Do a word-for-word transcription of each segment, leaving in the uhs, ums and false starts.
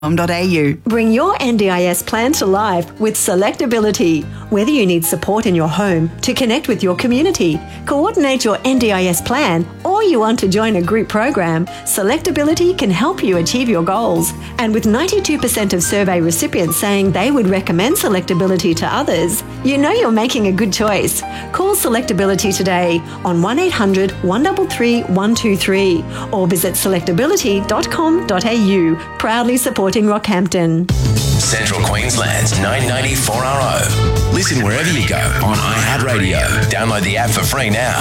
au. Bring your N D I S plan to life with Selectability. Whether you need support in your home, to connect with your community, coordinate your N D I S plan, or you want to join a group program, Selectability can help you achieve your goals. And with ninety-two percent of survey recipients saying they would recommend Selectability to others, you know you're making a good choice. Call Selectability today on one eight hundred, one three three, one two three or visit selectability dot com dot a u. Proudly supporting Rockhampton. Central Queensland's nine ninety four R O. Listen wherever you go on iHeartRadio. Download the app for free now.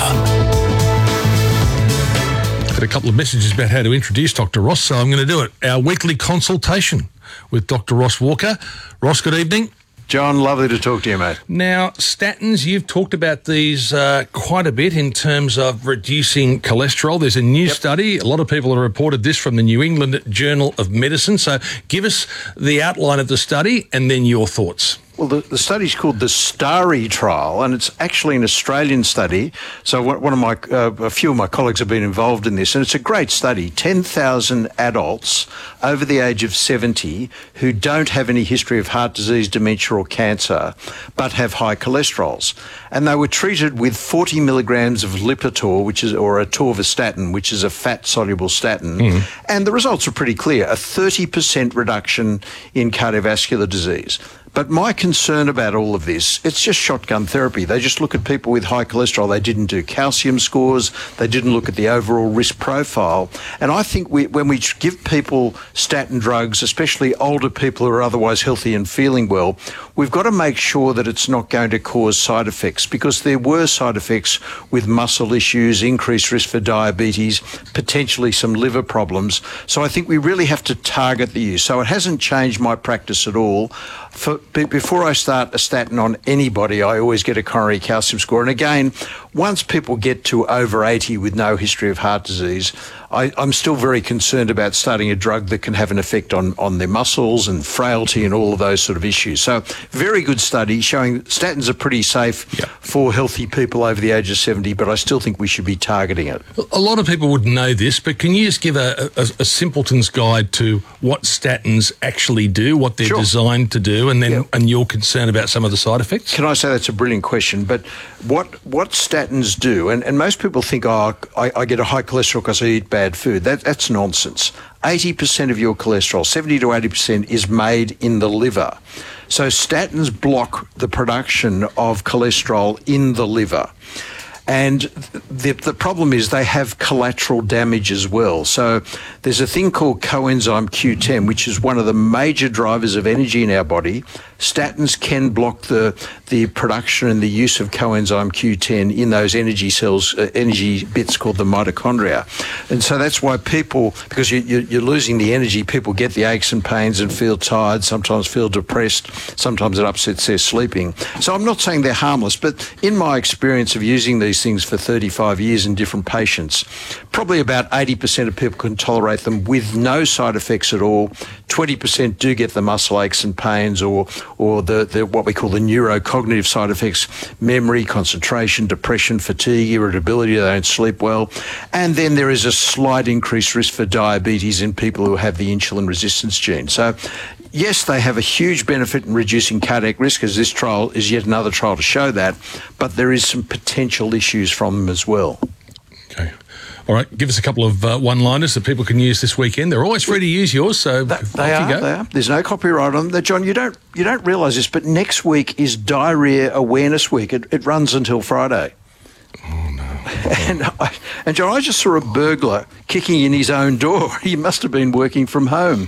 Got a couple of messages about how to introduce Doctor Ross, so I'm going to do it. Our weekly consultation with Doctor Ross Walker. Ross, good evening. John, lovely to talk to you, mate. Now, statins, you've talked about these uh, quite a bit in terms of reducing cholesterol. There's a new yep. study. A lot of people have reported this from the New England Journal of Medicine. So give us the outline of the study and then your thoughts. Well, the, the study's called the STARI trial, and it's actually an Australian study. So one of my, uh, a few of my colleagues have been involved in this, and it's a great study. ten thousand adults over the age of seventy who don't have any history of heart disease, dementia or cancer, but have high cholesterols. And they were treated with forty milligrams of Lipitor, which is, or atorvastatin, which is a fat-soluble statin. Mm. And the results are pretty clear, a thirty percent reduction in cardiovascular disease. But my concern about all of this, it's just shotgun therapy. They just look at people with high cholesterol. They didn't do calcium scores. They didn't look at the overall risk profile. And I think we, when we give people statin drugs, especially older people who are otherwise healthy and feeling well, we've got to make sure that it's not going to cause side effects, because there were side effects with muscle issues, increased risk for diabetes, potentially some liver problems. So I think we really have to target the use. So it hasn't changed my practice at all. For, before I start a statin on anybody, I always get a coronary calcium score. And again, once people get to over eighty with no history of heart disease, I, I'm still very concerned about starting a drug that can have an effect on, on their muscles and frailty and all of those sort of issues. So very good study showing statins are pretty safe yep. for healthy people over the age of seventy, but I still think we should be targeting it. A lot of people would know this, but can you just give a, a, a simpleton's guide to what statins actually do, what they're sure. designed to do, and then yep. and your concern about some of the side effects? Can I say that's a brilliant question? But what what statins do, and, and most people think, oh, I, I get a high cholesterol because I eat bad food. That, that's nonsense. eighty percent of your cholesterol, seventy to eighty percent, is made in the liver. So statins block the production of cholesterol in the liver. And the, the problem is they have collateral damage as well. So there's a thing called coenzyme Q ten, which is one of the major drivers of energy in our body. Statins can block the, the production and the use of coenzyme Q ten in those energy cells, uh, energy bits called the mitochondria. And so that's why people, because you, you, you're losing the energy, people get the aches and pains and feel tired, sometimes feel depressed, sometimes it upsets their sleeping. So I'm not saying they're harmless, but in my experience of using these things for thirty-five years in different patients, probably about eighty percent of people can tolerate them with no side effects at all. twenty percent do get the muscle aches and pains or or the, the what we call the neurocognitive side effects, memory, concentration, depression, fatigue, irritability, they don't sleep well. And then there is a slight increased risk for diabetes in people who have the insulin resistance gene. So yes, they have a huge benefit in reducing cardiac risk, as this trial is yet another trial to show that, but there is some potential issues from them as well. Okay. All right, give us a couple of uh, one-liners that people can use this weekend. They're always free to use yours, so that, off they you are, go. They are. There's no copyright on them. John, you don't you don't realise this, but next week is Diarrhoea Awareness Week. It, it runs until Friday. Oh, no. And, I, and John, I just saw a burglar kicking in his own door. He must have been working from home.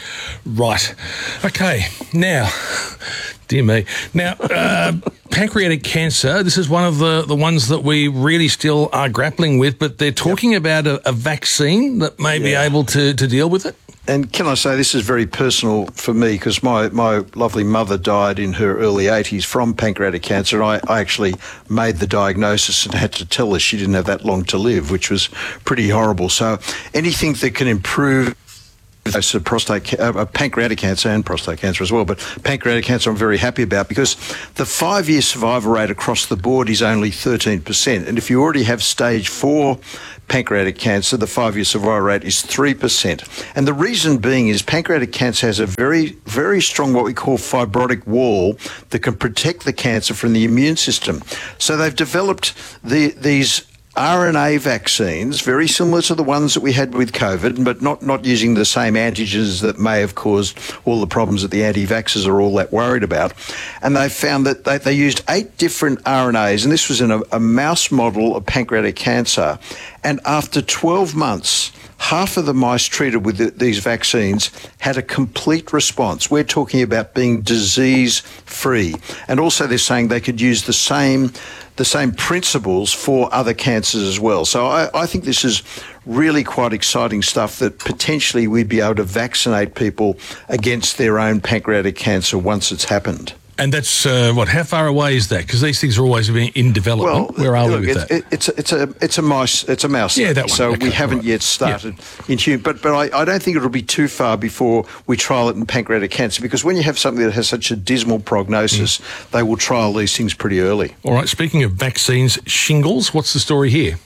Right. Okay. Now, dear me. Now, uh, pancreatic cancer, this is one of the, the ones that we really still are grappling with, but they're talking yep. about a, a vaccine that may yeah. be able to, to deal with it. And can I say this is very personal for me, because my, my lovely mother died in her early eighties from pancreatic cancer, and I, I actually made the diagnosis and had to tell her she didn't have that long to live, which was pretty horrible. So anything that can improve So prostate, uh, pancreatic cancer and prostate cancer as well, but pancreatic cancer I'm very happy about because the five-year survival rate across the board is only thirteen percent. And if you already have stage four pancreatic cancer, the five-year survival rate is three percent. And the reason being is pancreatic cancer has a very, very strong what we call fibrotic wall that can protect the cancer from the immune system. So they've developed the, these R N A vaccines, very similar to the ones that we had with COVID, but not, not using the same antigens that may have caused all the problems that the anti-vaxxers are all that worried about. And they found that they, they used eight different R N As, and this was in a, a mouse model of pancreatic cancer. And after twelve months, half of the mice treated with the, these vaccines had a complete response. We're talking about being disease-free. And also they're saying they could use the same the same principles for other cancers as well. So I, I think this is really quite exciting stuff that potentially we'd be able to vaccinate people against their own pancreatic cancer once it's happened. And that's, uh, what, how far away is that? Because these things are always in development. Well, where are look, we with it, that? It, it's, a, it's, a, it's a mouse, it's a mouse. Yeah, that one. So okay, we haven't right. yet started yeah. in human. But, but I, I don't think it'll be too far before we trial it in pancreatic cancer, because when you have something that has such a dismal prognosis, mm. they will trial these things pretty early. All right, speaking of vaccines, shingles, what's the story here?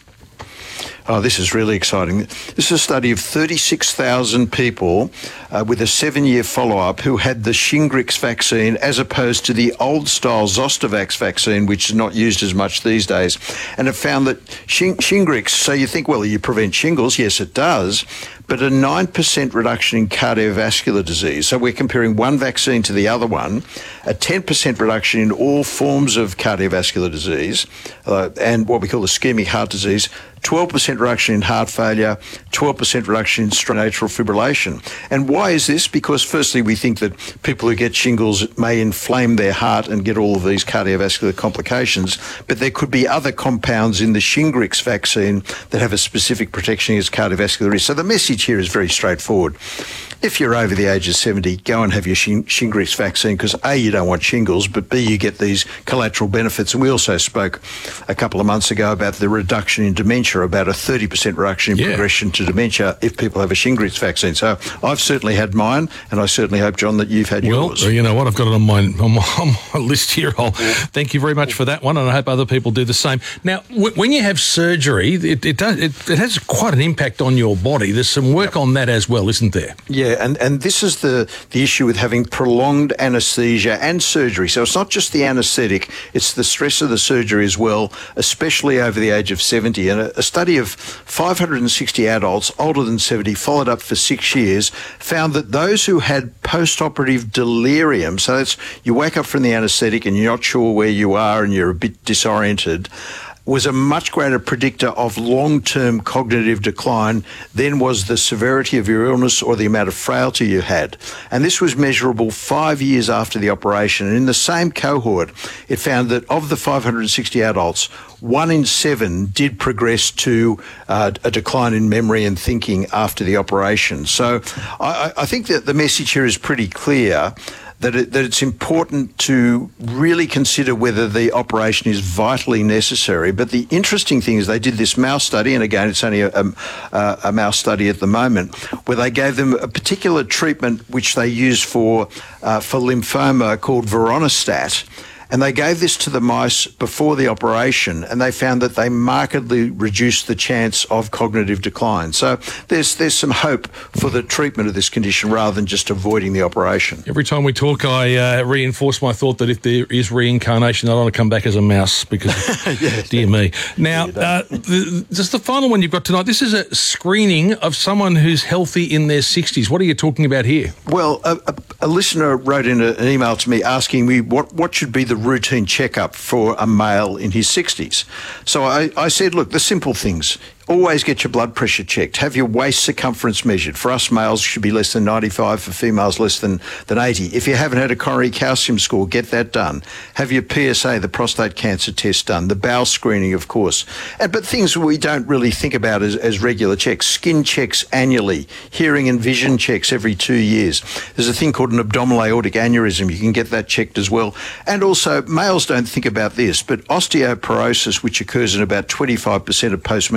Oh, this is really exciting. This is a study of thirty-six thousand people uh, with a seven-year follow-up who had the Shingrix vaccine as opposed to the old-style Zostavax vaccine, which is not used as much these days. And it found that Shing- Shingrix, so you think, well, you prevent shingles. Yes, it does. But a nine percent reduction in cardiovascular disease. So we're comparing one vaccine to the other one, a ten percent reduction in all forms of cardiovascular disease uh, and what we call ischemic heart disease, twelve percent reduction in heart failure, twelve percent reduction in stroke and atrial fibrillation. And why is this? Because firstly, we think that people who get shingles may inflame their heart and get all of these cardiovascular complications, but there could be other compounds in the Shingrix vaccine that have a specific protection against cardiovascular risk. So the message here is very straightforward. If you're over the age of seventy, go and have your Shing- Shingrix vaccine because A, you don't want shingles, but B, you get these collateral benefits. And we also spoke a couple of months ago about the reduction in dementia, about a thirty percent reduction in yeah. progression to dementia if people have a Shingrix vaccine. So I've certainly had mine, and I certainly hope, John, that you've had well, yours. Well, you know what? I've got it on my, on my, on my list here. I'll, thank you very much for that one, and I hope other people do the same. Now, w- when you have surgery, it, it, does, it, it has quite an impact on your body. There's some work on that as well, isn't there? Yeah, and, and this is the, the issue with having prolonged anaesthesia and surgery. So it's not just the anaesthetic, it's the stress of the surgery as well, especially over the age of seventy. And a, a study of five hundred sixty adults older than seventy, followed up for six years, found that those who had post-operative delirium, so that's you wake up from the anaesthetic and you're not sure where you are and you're a bit disoriented, was a much greater predictor of long-term cognitive decline than was the severity of your illness or the amount of frailty you had. And this was measurable five years after the operation. And in the same cohort, it found that of the five hundred sixty adults, one in seven did progress to uh, a decline in memory and thinking after the operation. So I, I think that the message here is pretty clear. That, it, that it's important to really consider whether the operation is vitally necessary. But the interesting thing is they did this mouse study, and again, it's only a, a, a mouse study at the moment, where they gave them a particular treatment which they use for, uh, for lymphoma called Voronostat. And they gave this to the mice before the operation, and they found that they markedly reduced the chance of cognitive decline. So there's there's some hope for the treatment of this condition rather than just avoiding the operation. Every time we talk, I uh, reinforce my thought that if there is reincarnation, I don't want to come back as a mouse because, yeah. dear me. Now, uh, the, just the final one you've got tonight, this is a screening of someone who's healthy in their sixties. What are you talking about here? Well, a, a, a listener wrote in a, an email to me asking me what, what should be the routine checkup for a male in his sixties. So I, I said, look, the simple things. Always get your blood pressure checked. Have your waist circumference measured. For us males, it should be less than ninety-five. For females, less than, than eighty. If you haven't had a coronary calcium score, get that done. Have your P S A, the prostate cancer test, done. The bowel screening, of course. And, but things we don't really think about as, as regular checks. Skin checks annually. Hearing and vision checks every two years. There's a thing called an abdominal aortic aneurysm. You can get that checked as well. And also, males don't think about this, but osteoporosis, which occurs in about twenty-five percent of postmenopausal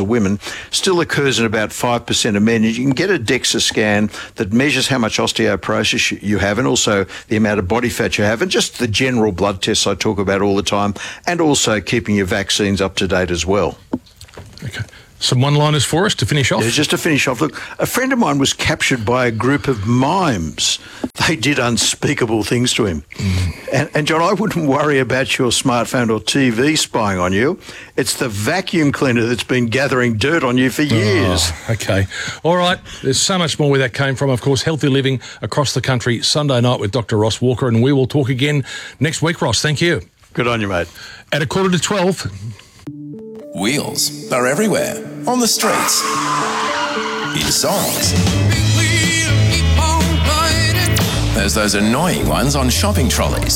of women still occurs in about five percent of men. You can get a DEXA scan that measures how much osteoporosis you have and also the amount of body fat you have and just the general blood tests I talk about all the time, and also keeping your vaccines up to date as well. Okay. Some one-liners for us to finish off? Yeah, just to finish off, look, a friend of mine was captured by a group of mimes. They did unspeakable things to him. Mm. And, and, John, I wouldn't worry about your smartphone or T V spying on you. It's the vacuum cleaner that's been gathering dirt on you for years. Oh, okay. All right. There's so much more where that came from. Of course, Healthy Living across the country, Sunday night with Doctor Ross Walker, and we will talk again next week, Ross. Thank you. Good on you, mate. At a quarter to twelve... Wheels are everywhere, on the streets, in songs. There's those annoying ones on shopping trolleys.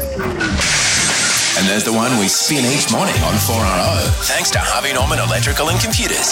And there's the one we spin each morning on four R O, thanks to Harvey Norman Electrical and Computers.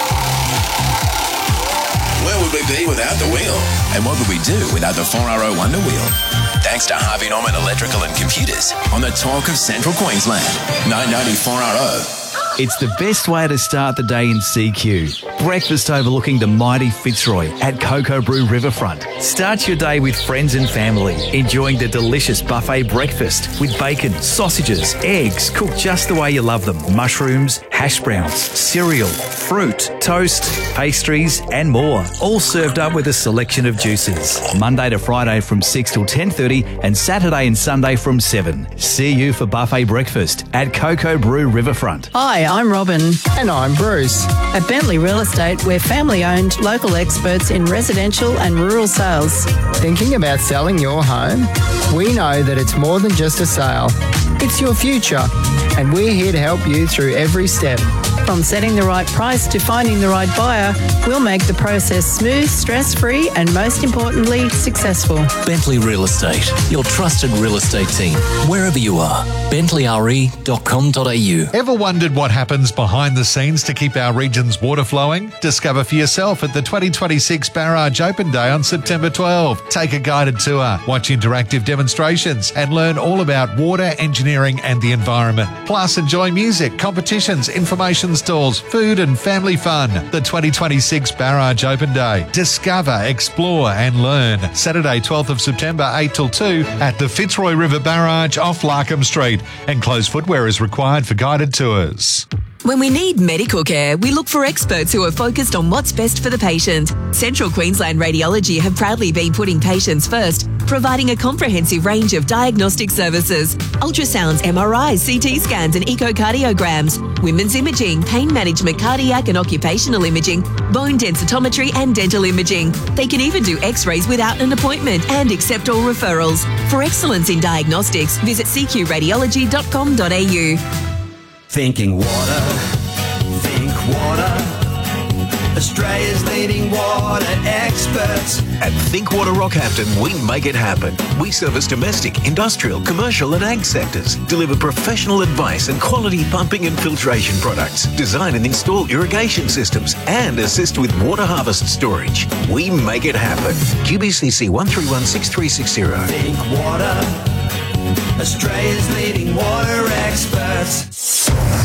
Where would we be without the wheel? And what would we do without the four R O Wonder Wheel? Thanks to Harvey Norman Electrical and Computers on the talk of Central Queensland, nine ninety four R O. It's the best way to start the day in C Q. Breakfast overlooking the mighty Fitzroy at Cocoa Brew Riverfront. Start your day with friends and family, enjoying the delicious buffet breakfast with bacon, sausages, eggs, cooked just the way you love them, mushrooms, hash browns, cereal, fruit, toast, pastries and more. All served up with a selection of juices. Monday to Friday from six till ten thirty and Saturday and Sunday from seven. See you for buffet breakfast at Cocoa Brew Riverfront. Hi, I'm Robin. And I'm Bruce. At Bentley Real Estate, we're family-owned, local experts in residential and rural sales. Thinking about selling your home? We know that it's more than just a sale. It's your future, and we're here to help you through every step. From setting the right price to finding the right buyer, we'll make the process smooth, stress-free, and most importantly, successful. Bentley Real Estate, your trusted real estate team, wherever you are. bentley r e dot com dot a u. Ever wondered what happens behind the scenes to keep our region's water flowing? Discover for yourself at the twenty twenty-six Barrage Open Day on September twelfth. Take a guided tour, watch interactive demonstrations, and learn all about water, engineering, and the environment. Plus, enjoy music, competitions, information stalls, food, and family fun. The twenty twenty-six Barrage Open Day. Discover, explore, and learn. Saturday, twelfth of September, eight till two at the Fitzroy River Barrage off Larkham Street. And closed footwear is required for guided tours. When we need medical care, we look for experts who are focused on what's best for the patient. Central Queensland Radiology have proudly been putting patients first, providing a comprehensive range of diagnostic services: ultrasounds, M R Is, C T scans and echocardiograms, women's imaging, pain management, cardiac and occupational imaging, bone densitometry and dental imaging. They can even do x-rays without an appointment and accept all referrals. For excellence in diagnostics, visit c q radiology dot com dot a u. Thinking water, think water. Australia's leading water experts. At Think Water Rockhampton, we make it happen. We service domestic, industrial, commercial and ag sectors, deliver professional advice and quality pumping and filtration products, design and install irrigation systems, and assist with water harvest storage. We make it happen. Q B C C one three one six three six zero. Think water. Australia's leading water experts.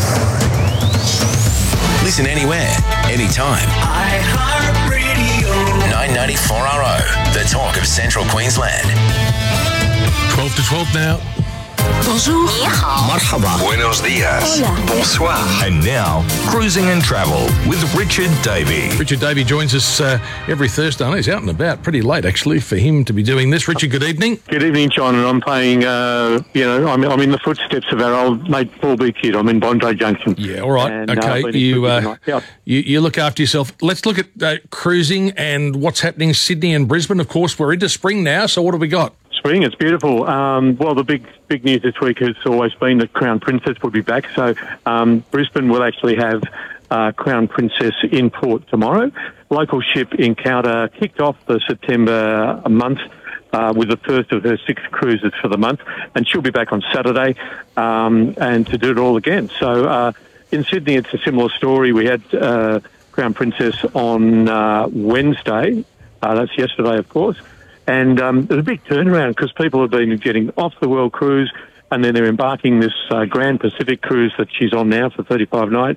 Listen anywhere, anytime. iHeartRadio. nine ninety-four R O, the talk of Central Queensland. twelve to twelve now. Bonjour. Marhaba. Buenos dias. Hola. Bonsoir. And now, Cruising and Travel with Richard Davey. Richard Davey joins us uh, every Thursday. I know he's out and about, pretty late actually for him to be doing this. Richard, good evening. Good evening, John. And I'm playing, uh, you know, I'm, I'm in the footsteps of our old mate Paul B. Kidd. I'm in Bondi Junction. Yeah, all right. And, okay, uh, you, uh, yeah. you you look after yourself. Let's look at uh, cruising and what's happening Sydney and Brisbane. Of course, we're into spring now, so what have we got? Spring, it's beautiful. Um, well, the big big news this week has always been that Crown Princess will be back. So um, Brisbane will actually have uh, Crown Princess in port tomorrow. Local ship Encounter kicked off the September month uh, with the first of her six cruises for the month, and she'll be back on Saturday um, and to do it all again. So uh, in Sydney, it's a similar story. We had uh, Crown Princess on uh, Wednesday. Uh, that's yesterday, of course. And um, there's a big turnaround because people have been getting off the World Cruise and then they're embarking this uh, Grand Pacific cruise that she's on now for thirty-five nights.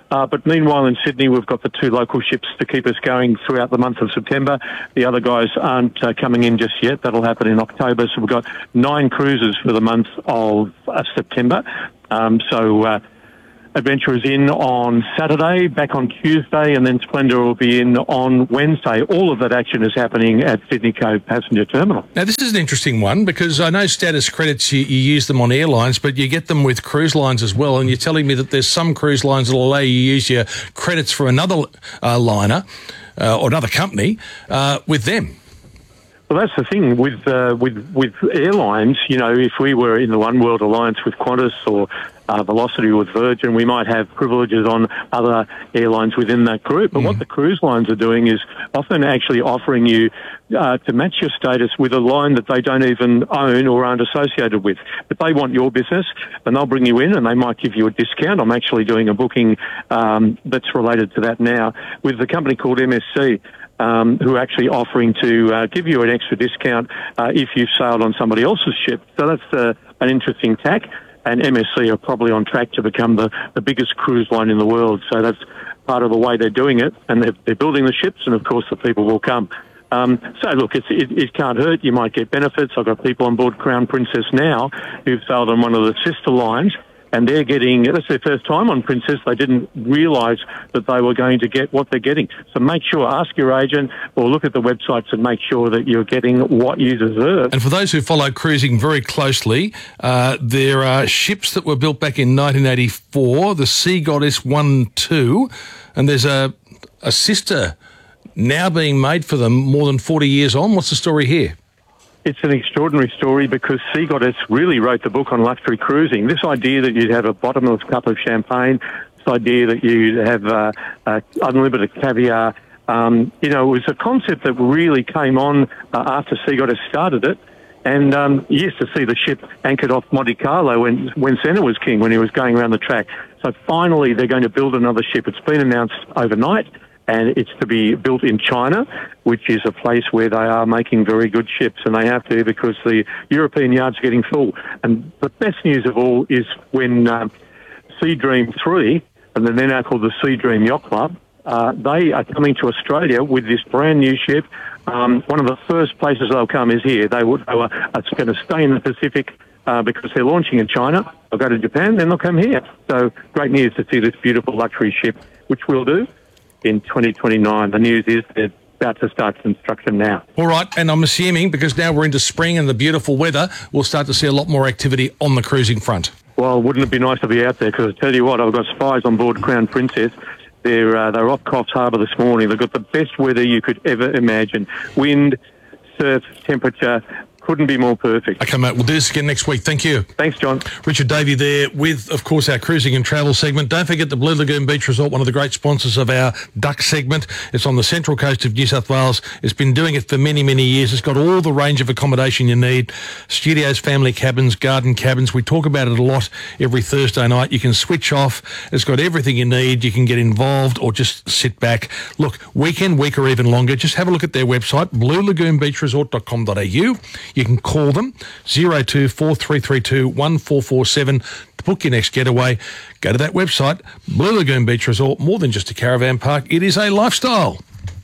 Uh, but meanwhile in Sydney, we've got the two local ships to keep us going throughout the month of September. The other guys aren't uh, coming in just yet. That'll happen in October. So we've got nine cruises for the month of uh, September. Um, so uh, Adventure is in on Saturday, back on Tuesday, and then Splendour will be in on Wednesday. All of that action is happening at Sydney Cove Passenger Terminal. Now, this is an interesting one because I know status credits, you, you use them on airlines, but you get them with cruise lines as well. And you're telling me that there's some cruise lines that will allow you to use your credits for another uh, liner uh, or another company uh, with them. Well, that's the thing with uh, with with airlines. You know, if we were in the One World Alliance with Qantas or uh, Velocity with Virgin, we might have privileges on other airlines within that group. But mm. what the cruise lines are doing is often actually offering you uh, to match your status with a line that they don't even own or aren't associated with. But they want your business, and they'll bring you in, and they might give you a discount. I'm actually doing a booking um, that's related to that now with a company called M S C. Um, who are actually offering to uh, give you an extra discount uh, if you've sailed on somebody else's ship. So that's uh, an interesting tack, and M S C are probably on track to become the, the biggest cruise line in the world. So that's part of the way they're doing it, and they're, they're building the ships, and of course the people will come. Um, so look, it's, it, it can't hurt. You might get benefits. I've got people on board Crown Princess now who've sailed on one of the sister lines, and they're getting, that's their first time on Princess. They didn't realise that they were going to get what they're getting. So make sure, ask your agent or look at the websites and make sure that you're getting what you deserve. And for those who follow cruising very closely, uh, there are ships that were built back in nineteen eighty-four, the Sea Goddess one and two, and there's a, a sister now being made for them more than forty years on. What's the story here? It's an extraordinary story because Sea Goddess really wrote the book on luxury cruising. This idea that you'd have a bottomless cup of champagne, this idea that you'd have uh, uh, unlimited caviar, um, you know, it was a concept that really came on uh, after Sea Goddess started it. And um, you used to see the ship anchored off Monte Carlo when, when Senna was king, when he was going around the track. So finally they're going to build another ship. It's been announced overnight, and it's to be built in China, which is a place where they are making very good ships, and they have to because the European yards are getting full. And the best news of all is when um, Sea Dream three, and they're now called the Sea Dream Yacht Club, uh, they are coming to Australia with this brand new ship. Um, one of the first places they'll come is here. They, would, they were it's going to stay in the Pacific uh, because they're launching in China. They'll go to Japan, then they'll come here. So great news to see this beautiful luxury ship, which we'll do in twenty twenty-nine. The news is they're about to start construction now. All right, and I'm assuming because now we're into spring and the beautiful weather, we'll start to see a lot more activity on the cruising front. Well, wouldn't it be nice to be out there? Because I tell you what, I've got spies on board Crown Princess. They're, uh, they're off Coffs Harbour this morning. They've got the best weather you could ever imagine. Wind, surf, temperature. Couldn't be more perfect. Okay, mate, we'll do this again next week. Thank you. Thanks, John. Richard Davey there with, of course, our cruising and travel segment. Don't forget the Blue Lagoon Beach Resort, one of the great sponsors of our Duck segment. It's on the central coast of New South Wales. It's been doing it for many, many years. It's got all the range of accommodation you need. Studios, family cabins, garden cabins. We talk about it a lot every Thursday night. You can switch off. It's got everything you need. You can get involved or just sit back. Look, weekend, week or even longer, just have a look at their website, blue lagoon beach resort dot com dot a u. You can call them, zero two four three three two one four four seven, to book your next getaway. Go to that website, Blue Lagoon Beach Resort, more than just a caravan park. It is a lifestyle.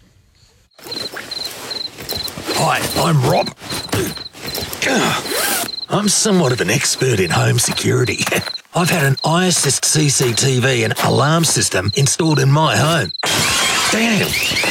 Hi, I'm Rob. I'm somewhat of an expert in home security. I've had an iAssist C C T V and alarm system installed in my home. Damn.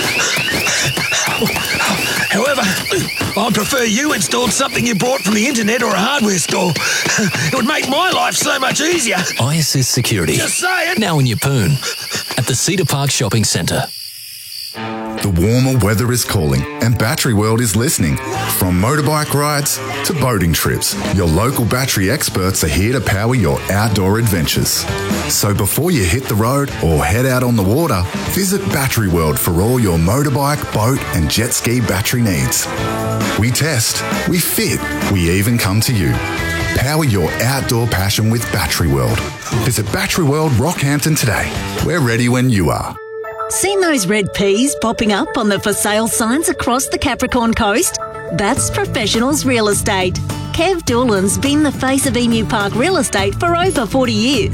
However, I'd prefer you installed something you bought from the internet or a hardware store. It would make my life so much easier. iAssist Security. Just saying. Now in Yeppoon at the Cedar Park Shopping Centre. The warmer weather is calling, and Battery World is listening. From motorbike rides to boating trips, your local battery experts are here to power your outdoor adventures. So before you hit the road or head out on the water, visit Battery World for all your motorbike, boat and jet ski battery needs. We test, we fit, we even come to you. Power your outdoor passion with Battery World. Visit Battery World Rockhampton today. We're ready when you are. Seen those red peas popping up on the for sale signs across the Capricorn coast? That's Professionals Real Estate. Kev Doolan's been the face of Emu Park Real Estate for over forty years.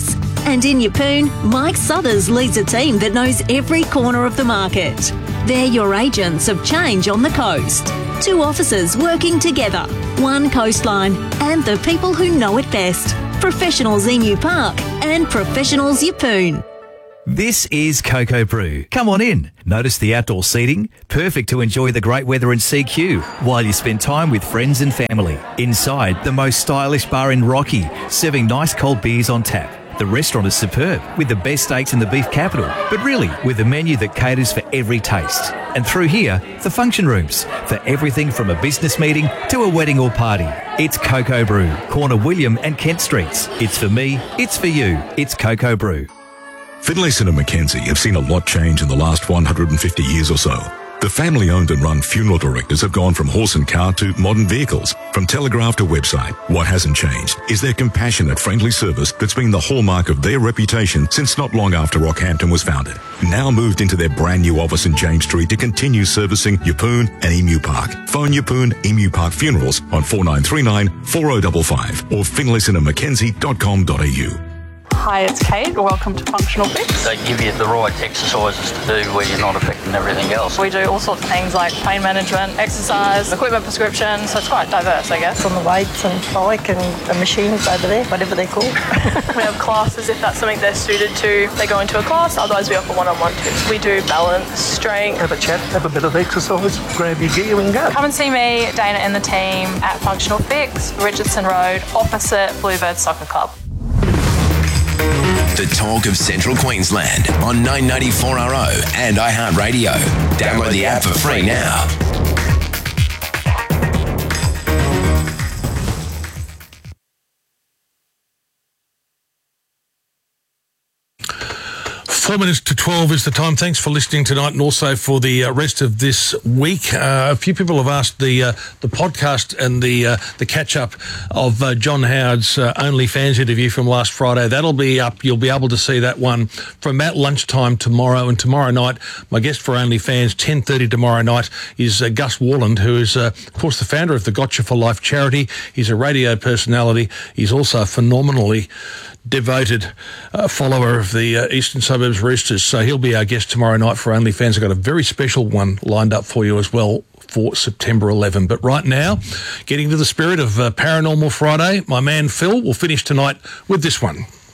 And in Yeppoon, Mike Suthers leads a team that knows every corner of the market. They're your agents of change on the coast. Two officers working together, one coastline, and the people who know it best. Professionals Emu Park and Professionals Yeppoon. This is Cocoa Brew. Come on in. Notice the outdoor seating, perfect to enjoy the great weather in C Q while you spend time with friends and family. Inside, the most stylish bar in Rocky, serving nice cold beers on tap. The restaurant is superb, with the best steaks in the beef capital, but really with a menu that caters for every taste. And through here, the function rooms, for everything from a business meeting to a wedding or party. It's Cocoa Brew, corner William and Kent Streets. It's for me, it's for you, it's Cocoa Brew. Finlayson and Mackenzie have seen a lot change in the last one hundred fifty years or so. The family-owned and run funeral directors have gone from horse and car to modern vehicles, from telegraph to website. What hasn't changed is their compassionate, friendly service that's been the hallmark of their reputation since not long after Rockhampton was founded. Now moved into their brand new office in James Street to continue servicing Yeppoon and Emu Park. Phone Yeppoon Emu Park Funerals on four nine three nine, four oh five five or finlayson and mackenzie dot com dot a u. Hi, it's Kate. Welcome to Functional Fix. They give you the right exercises to do where you're not affecting everything else. We do all sorts of things like pain management, exercise, equipment prescription, so it's quite diverse, I guess. On the weights and bike and the machines over there, whatever they're called. We have classes if that's something they're suited to. They go into a class, otherwise we offer one-on-one too. We do balance, strength. Have a chat, have a bit of exercise, grab your gear and go. Come and see me, Dana and the team at Functional Fix, Richardson Road, opposite Bluebird Soccer Club. The talk of Central Queensland on nine ninety-four R O and iHeartRadio. Download the app for free now. Four minutes to twelve is the time. Thanks for listening tonight and also for the uh, rest of this week. Uh, a few people have asked the uh, the podcast and the uh, the catch-up of uh, John Howard's uh, OnlyFans interview from last Friday. That'll be up. You'll be able to see that one from at lunchtime tomorrow. And tomorrow night, my guest for OnlyFans, ten thirty tomorrow night, is uh, Gus Warland, who is, uh, of course, the founder of the Gotcha for Life charity. He's a radio personality. He's also a phenomenally devoted uh, follower of the uh, Eastern Suburbs Roosters. So he'll be our guest tomorrow night for OnlyFans. I've got a very special one lined up for you as well for September eleventh. But right now, getting to the spirit of uh, Paranormal Friday, my man Phil will finish tonight with this one.